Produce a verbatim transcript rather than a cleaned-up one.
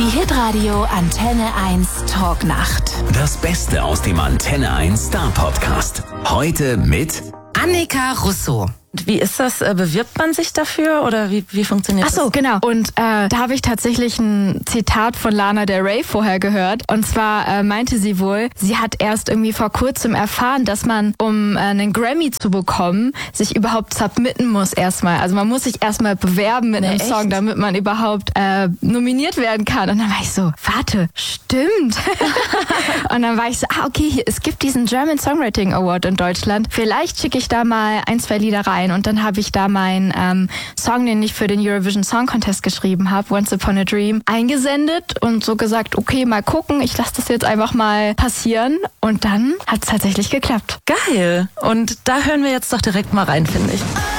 Die Hitradio Antenne eins Talknacht. Das Beste aus dem Antenne eins Star Podcast. Heute mit Annika Russo. Wie ist das? Bewirbt man sich dafür oder wie, wie funktioniert das? Ach so, genau. Und äh, da habe ich tatsächlich ein Zitat von Lana Del Rey vorher gehört. Und zwar äh, meinte sie wohl, sie hat erst irgendwie vor kurzem erfahren, dass man, um äh, einen Grammy zu bekommen, sich überhaupt submitten muss erstmal. Also man muss sich erstmal bewerben mit einem Nee, Song, echt? damit man überhaupt äh, nominiert werden kann. Und dann war ich so, warte, stimmt. Und dann war ich so, ah okay, hier, es gibt diesen German Songwriting Award in Deutschland. Vielleicht schicke ich da mal ein, zwei Lieder rein. Und dann habe ich da meinen ähm, Song, den ich für den Eurovision Song Contest geschrieben habe, Once Upon a Dream, eingesendet und so gesagt, okay, mal gucken, ich lasse das jetzt einfach mal passieren. Und dann hat es tatsächlich geklappt. Geil. Und da hören wir jetzt doch direkt mal rein, finde ich.